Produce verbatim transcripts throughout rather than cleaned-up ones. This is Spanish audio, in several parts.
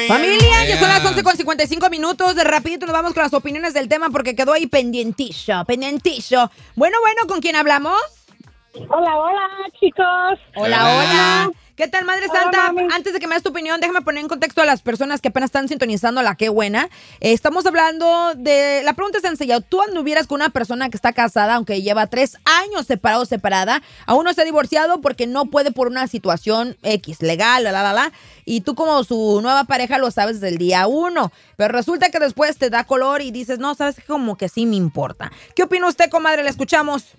Familia, ya son las once con cincuenta y cinco minutos. De rapidito nos vamos con las opiniones del tema porque quedó ahí pendientillo, pendientillo. Bueno, bueno, ¿con quién hablamos? Hola, hola, chicos. Hola, hola. ¿Qué tal, Madre Santa? Hola, Antes de que me des tu opinión, déjame poner en contexto a las personas que apenas están sintonizando la Qué Buena. Eh, estamos hablando de... La pregunta es sencilla. ¿Tú anduvieras con una persona que está casada, aunque lleva tres años separado o separada, aún no se ha divorciado porque no puede por una situación X, legal, la, la, la, la, y tú como su nueva pareja lo sabes desde el día uno, pero resulta que después te da color y dices, no, sabes que como que sí me importa? ¿Qué opina usted, comadre? Le escuchamos.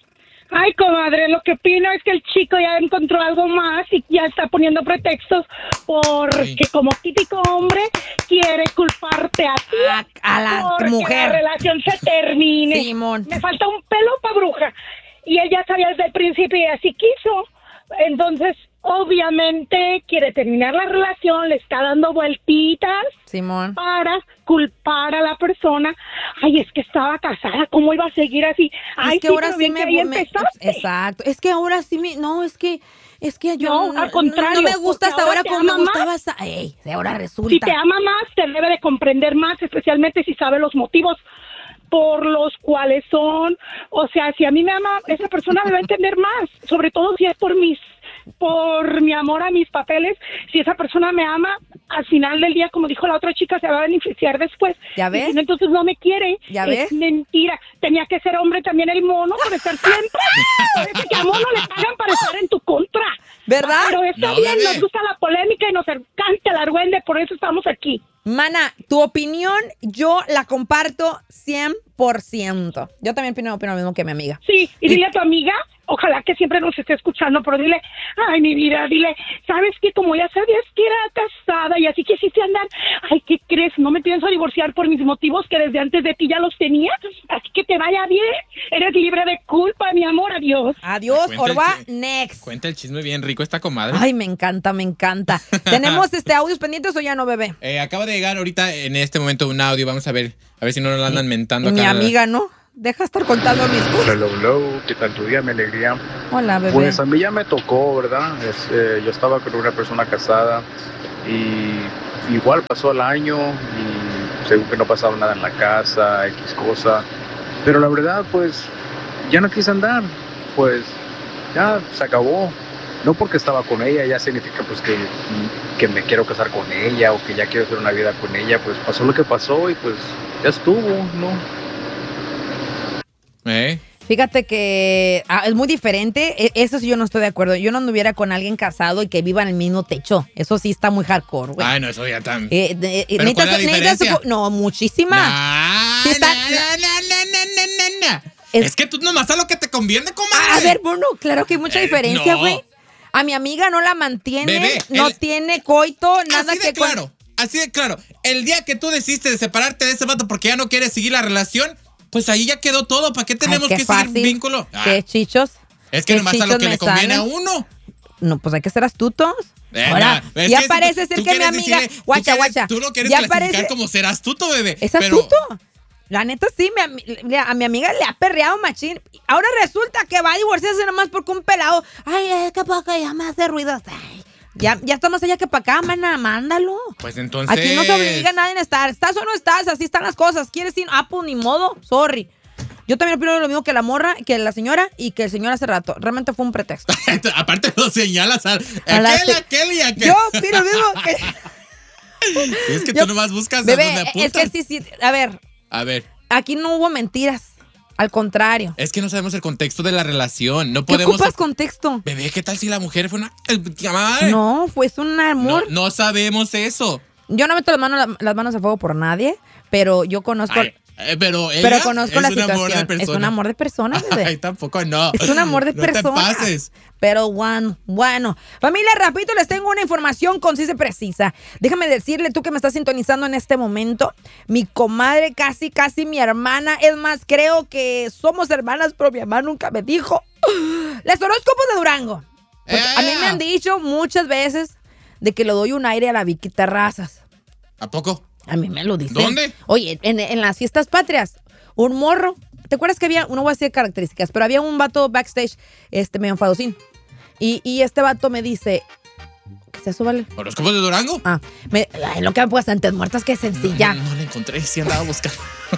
Ay, comadre, lo que opino es que el chico ya encontró algo más y ya está poniendo pretextos porque Ay. como típico hombre quiere culparte a ti. A, a la porque mujer. la relación se termine. Simón. Me falta un pelo pa' bruja. Y él ya sabía desde el principio y así quiso. Entonces, obviamente, quiere terminar la relación, le está dando vueltitas Simón. para culpar a la persona. Ay, es que estaba casada, ¿cómo iba a seguir así? Ay, es que sí, ahora pero sí bien me, que ahí me- empezaste. Exacto. Es que ahora sí me... No, es que... Es que yo... No, al contrario, No me gusta hasta porque ahora ahora te como me ama gustaba más. hasta... Ey, ahora resulta... Si te ama más, te debe de comprender más, especialmente si sabe los motivos por los cuales son. O sea, si a mí me ama, esa persona me va a entender más, sobre todo si es por mis por mi amor a mis papeles. Si esa persona me ama, al final del día, como dijo la otra chica, se va a beneficiar después. ¿Ya ves? Y si no, entonces no me quiere. ¿Ya es ves? mentira. Tenía que ser hombre también el mono por estar siempre. Parece que a mono le pagan para estar en tu contra. ¿Verdad? Pero está No, bien, bebé. nos gusta la polémica y nos encanta el argüende, por eso estamos aquí. Mana, tu opinión yo la comparto cien por ciento. Yo también opino, opino lo mismo que mi amiga. Sí, y dile a tu amiga, ojalá que siempre nos esté escuchando, pero dile, ay, mi vida, dile, ¿sabes qué? Como ya sabías que era casada y así quisiste andar, ay, ¿qué crees? No me pienso divorciar por mis motivos que desde antes de ti ya los tenía, así que te vaya bien, eres libre de culpa, mi amor, adiós. Adiós, Cuenta el Orba, chi- next. Cuenta el chisme bien rico esta comadre. Ay, me encanta, me encanta. ¿Tenemos este audios pendientes o ya no, bebé? Eh, acaba de llegar ahorita en este momento un audio. Vamos a ver, a ver si no nos lo andan mentando Mi acá. amiga, ¿no? Deja estar contando mis cosas. Hello, hello, ¿qué tal tu día, mi alegría? Hola, bebé. Pues a mí ya me tocó, ¿verdad? Es, eh, yo estaba con una persona casada y igual pasó el año y según que no pasaba nada en la casa, X cosa. Pero la verdad, pues ya no quise andar, pues ya se acabó. No porque estaba con ella, ya significa pues que, que me quiero casar con ella o que ya quiero hacer una vida con ella. Pues pasó lo que pasó y pues ya estuvo, ¿no? ¿Eh? Fíjate que ah, es muy diferente. E- Eso sí yo no estoy de acuerdo. Yo no anduviera con alguien casado y que viva en el mismo techo. Eso sí está muy hardcore, güey. Ay, no, eso ya tan... Eh, de- eh, ¿Pero necesitas- cuál es la necesitas diferencia? su- no, muchísima. No, Sí está- no, no, no, no, no, no, no. Es- Es que tú nomás a lo que te conviene, comadre. A ver, Bruno, claro que hay mucha Eh, diferencia, no. güey. A mi amiga no la mantiene, Bebé, no el- tiene coito, nada Así que de con- claro, así de claro. El día que tú decidiste de separarte de ese vato porque ya no quieres seguir la relación, pues ahí ya quedó todo. ¿Para qué tenemos Ay, qué que fácil. seguir vínculo? Ah, Qué chichos. es que qué nomás a lo chichos que me le conviene salen. a uno. No, pues hay que ser astutos. Eh, Ahora, no, es ya que parece tú- ser tú que mi quieres amiga... decirle- tú guacha, quieres- guacha. Tú lo quieres ya clasificar parece... como ser astuto, bebé. Es pero- astuto. La neta sí, mi ami- mira, a mi amiga le ha perreado machín. Ahora resulta que va a divorciarse nomás porque un pelado... Ay, es que para ya me hace ruido. Ay, ya, ya está más allá que para acá, mana, mándalo. Pues entonces... Aquí no se obliga a nadie en estar. ¿Estás o no estás? Así están las cosas. ¿Quieres ir? Ah, pues ni modo. Sorry. Yo también opino lo mismo que la morra, que la señora y que el señor hace rato. Realmente fue un pretexto. Aparte lo señalas a A la aquel, se- aquel y aquel. Yo opino lo mismo que... Es que Yo- tú nomás buscas Bebé, a dónde es apuntas. que sí, sí. A ver, A ver, aquí no hubo mentiras. Al contrario. es que no sabemos el contexto de la relación. No ¿Qué podemos... ocupas contexto? Bebé, ¿qué tal si la mujer fue una... Madre. No, fue un No, amor. no sabemos eso. Yo no meto las manos, las manos a fuego por nadie, pero yo conozco... Ay, eh, pero ella pero conozco es la un amor de situación. persona. Es un amor de persona, bebé. Ay, tampoco no. Es un amor de no persona. te pases. Pero bueno, bueno. Familia, rapidito les tengo una información concisa y precisa. Déjame decirle, tú que me estás sintonizando en este momento, mi comadre, casi, casi mi hermana. Es más, creo que somos hermanas, pero mi mamá nunca me dijo. Los horóscopos de Durango. Porque a mí me han dicho muchas veces de que le doy un aire a la Vicky Terrazas. ¿A poco? A mí me lo dicen. ¿Dónde? Oye, en, en las fiestas patrias, un morro. ¿Te acuerdas que había, no voy a decir características, pero había un vato backstage, este, medio enfadocín? Y, y este vato me dice, ¿Qué es eso, vale? ¿Horóscopos de Durango? Ah, me, ay, lo que me puedas antes muertas, que sencilla. No, no, no la encontré, sí andaba buscando.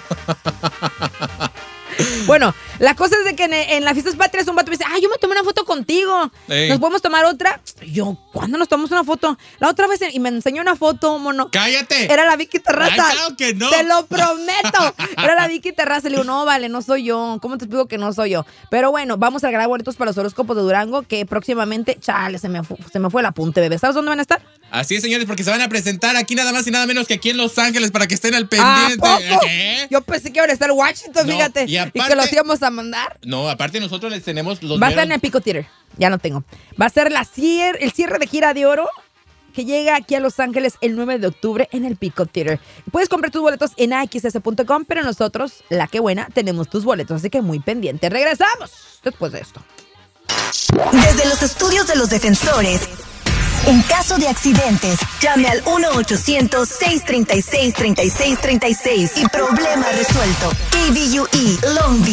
Bueno, la cosa es de que en, en la Fiestas Patrias un vato me dice, ay, yo me tomé una foto contigo. Ey. ¿Nos podemos tomar otra? Y yo, ¿cuándo nos tomamos una foto? La otra vez, y me enseñó una foto, mono. ¡Cállate! Era la Vicky Terraza. Ay, claro que no. Te lo prometo. Era la Vicky Terraza. Le digo, no, vale, no soy yo. ¿Cómo te explico que no soy yo? Pero bueno, vamos a regalar boletos para los horóscopos de Durango, que próximamente, chale, se me, fu- se me fue el apunte, bebé. ¿Sabes dónde van a estar? Así es, señores, porque se van a presentar aquí nada más y nada menos que aquí en Los Ángeles para que estén al pendiente. ¿A poco? ¿Qué? Yo pensé que iba a estar en Washington, No, fíjate. y Y, aparte- que los íbamos a mandar. No, aparte nosotros les tenemos los Va a estar meros- en el Pico Theater. Ya no tengo. Va a ser la cier- el cierre de gira de oro que llega aquí a Los Ángeles el nueve de octubre en el Pico Theater. Puedes comprar tus boletos en a x s punto com, pero nosotros, la que buena, tenemos tus boletos. Así que muy pendiente. Regresamos después de esto. Desde los estudios de los defensores, en caso de accidentes, llame al uno ochocientos, seiscientos treinta y seis, treinta y seis treinta y seis y problema resuelto. K V U E Long Beach.